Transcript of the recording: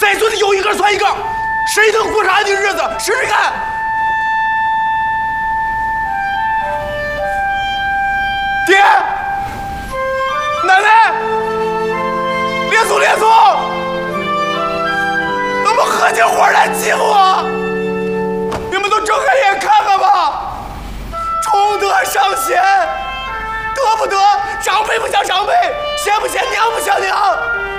再说的有一个算一个，谁能过上安宁日子？试试看。爹，奶奶，列祖，能不能合起伙来欺负我？你们都睁开眼看看吧，崇德尚贤，得不得？长辈不像长辈，贤不贤，娘不像娘。